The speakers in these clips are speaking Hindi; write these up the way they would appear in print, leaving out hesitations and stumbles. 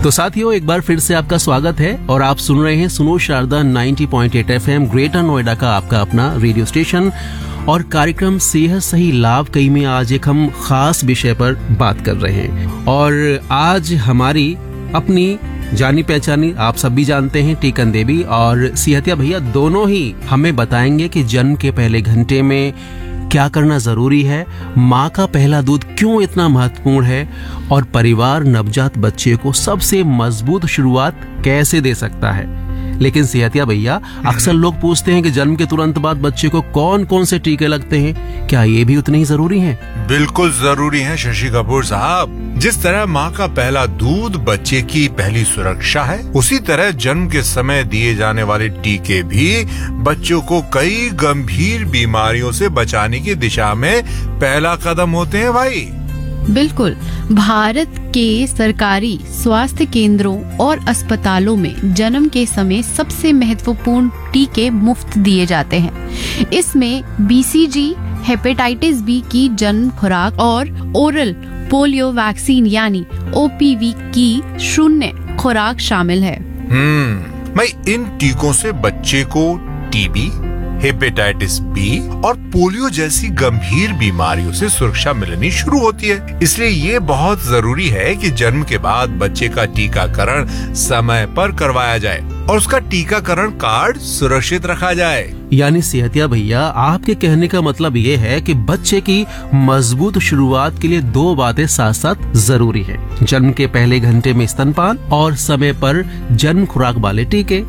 तो साथियों, एक बार फिर से आपका स्वागत है और आप सुन रहे हैं सुनो शारदा 90.8 FM ग्रेटर नोएडा का आपका अपना रेडियो स्टेशन और कार्यक्रम सेहत सही लाभ कई में आज एक हम खास विषय पर बात कर रहे हैं। और आज हमारी अपनी जानी पहचानी, आप सब भी जानते हैं, टीकन देवी और सिहतिया भैया दोनों ही हमें बताएंगे कि जन्म के पहले घंटे में क्या करना जरूरी है, माँ का पहला दूध क्यों इतना महत्वपूर्ण है और परिवार नवजात बच्चे को सबसे मजबूत शुरुआत कैसे दे सकता है। लेकिन सिहतिया भैया, अक्सर लोग पूछते हैं कि जन्म के तुरंत बाद बच्चे को कौन कौन से टीके लगते हैं, क्या ये भी उतने ही जरूरी हैं? बिल्कुल जरूरी है शशि कपूर साहब। जिस तरह माँ का पहला दूध बच्चे की पहली सुरक्षा है, उसी तरह जन्म के समय दिए जाने वाले टीके भी बच्चों को कई गंभीर बीमारियों से बचाने की दिशा में पहला कदम होते हैं भाई। बिल्कुल, भारत के सरकारी स्वास्थ्य केंद्रों और अस्पतालों में जन्म के समय सबसे महत्वपूर्ण टीके मुफ्त दिए जाते हैं। इसमें BCG, हेपेटाइटिस बी की जन्म खुराक और ओरल पोलियो वैक्सीन यानी OPV की 0 खुराक शामिल है। मैं इन टीकों से बच्चे को टीबी, हेपेटाइटिस बी और पोलियो जैसी गंभीर बीमारियों से सुरक्षा मिलनी शुरू होती है। इसलिए ये बहुत जरूरी है कि जन्म के बाद बच्चे का टीकाकरण समय पर करवाया जाए और उसका टीकाकरण कार्ड सुरक्षित रखा जाए। यानी सिहतिया भैया, आपके कहने का मतलब ये है कि बच्चे की मजबूत शुरुआत के लिए 2 बातें साथ साथ जरूरी है: जन्म के पहले घंटे में स्तनपान और समय पर जन्म खुराक वाले टीके।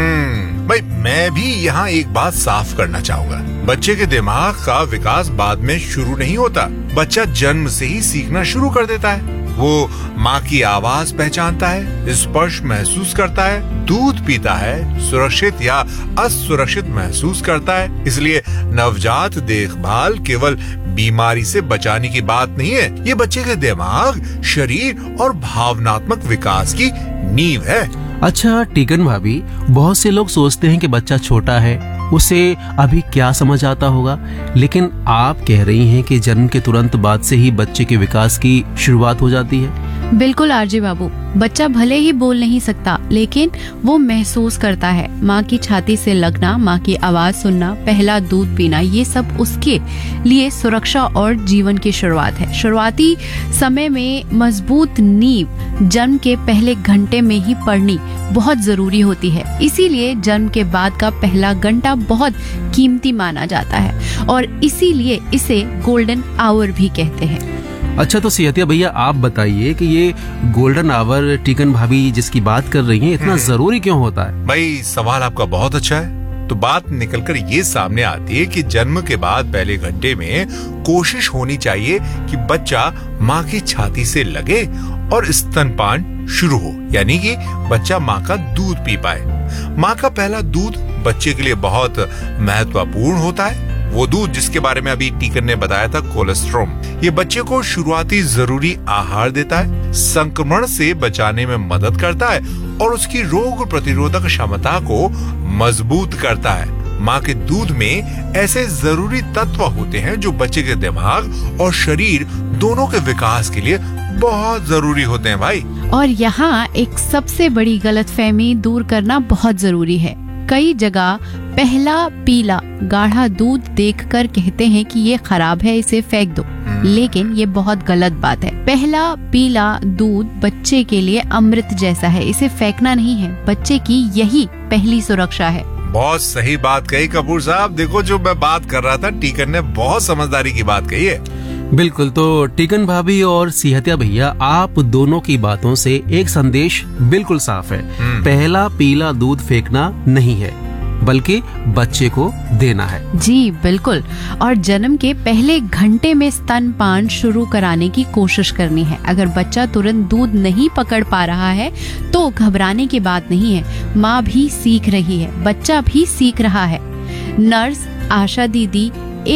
भाई, मैं भी यहाँ एक बात साफ करना चाहूँगा। बच्चे के दिमाग का विकास बाद में शुरू नहीं होता। बच्चा जन्म से ही सीखना शुरू कर देता है। वो माँ की आवाज पहचानता है, स्पर्श महसूस करता है, दूध पीता है, सुरक्षित या असुरक्षित महसूस करता है। इसलिए नवजात देखभाल केवल बीमारी से बचाने की बात नहीं है, ये बच्चे के दिमाग, शरीर और भावनात्मक विकास की नींव है। अच्छा टीकन भाभी, बहुत से लोग सोचते हैं कि बच्चा छोटा है, उसे अभी क्या समझ आता होगा, लेकिन आप कह रही हैं कि जन्म के तुरंत बाद से ही बच्चे के विकास की शुरुआत हो जाती है। बिल्कुल आरजे बाबू, बच्चा भले ही बोल नहीं सकता, लेकिन वो महसूस करता है। माँ की छाती से लगना, माँ की आवाज सुनना, पहला दूध पीना, ये सब उसके लिए सुरक्षा और जीवन की शुरुआत है। शुरुआती समय में मजबूत नींव जन्म के पहले घंटे में ही पड़नी बहुत जरूरी होती है। इसीलिए जन्म के बाद का पहला घंटा बहुत कीमती माना जाता है और इसीलिए इसे गोल्डन आवर भी कहते हैं। अच्छा, तो सिहतिया भैया आप बताइए कि ये गोल्डन आवर टीकन भाभी जिसकी बात कर रही हैं, इतना जरूरी क्यों होता है? भाई, सवाल आपका बहुत अच्छा है। तो बात निकलकर ये सामने आती है कि जन्म के बाद पहले घंटे में कोशिश होनी चाहिए कि बच्चा माँ की छाती से लगे और स्तनपान शुरू हो, यानी कि बच्चा माँ का दूध पी पाए। माँ का पहला दूध बच्चे के लिए बहुत महत्वपूर्ण होता है। वो दूध जिसके बारे में अभी टीकन ने बताया था, कोलेस्ट्रॉम, ये बच्चे को शुरुआती जरूरी आहार देता है, संक्रमण से बचाने में मदद करता है और उसकी रोग प्रतिरोधक क्षमता को मजबूत करता है। माँ के दूध में ऐसे जरूरी तत्व होते हैं जो बच्चे के दिमाग और शरीर दोनों के विकास के लिए बहुत जरूरी होते हैं भाई। और यहाँ एक सबसे बड़ी गलतफहमी दूर करना बहुत जरूरी है। कई जगह पहला पीला गाढ़ा दूध देखकर कहते हैं कि ये खराब है, इसे फेंक दो, लेकिन ये बहुत गलत बात है। पहला पीला दूध बच्चे के लिए अमृत जैसा है, इसे फेंकना नहीं है। बच्चे की यही पहली सुरक्षा है। बहुत सही बात कही कपूर साहब। देखो, जो मैं बात कर रहा था, टीकन ने बहुत समझदारी की बात कही है। बिल्कुल, तो टीकन भाभी और सिहतिया भैया, आप दोनों की बातों से एक संदेश बिल्कुल साफ है। पहला पीला दूध फेंकना नहीं है, बल्कि बच्चे को देना है। जी बिल्कुल, और जन्म के पहले घंटे में स्तनपान शुरू कराने की कोशिश करनी है। अगर बच्चा तुरंत दूध नहीं पकड़ पा रहा है तो घबराने की बात नहीं है। माँ भी सीख रही है, बच्चा भी सीख रहा है। नर्स, आशा दीदी,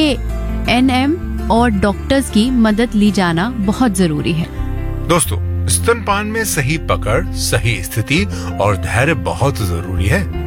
ANM और डॉक्टर्स की मदद ली जाना बहुत जरूरी है। दोस्तों, स्तनपान में सही पकड़, सही स्थिति और धैर्य बहुत जरूरी है।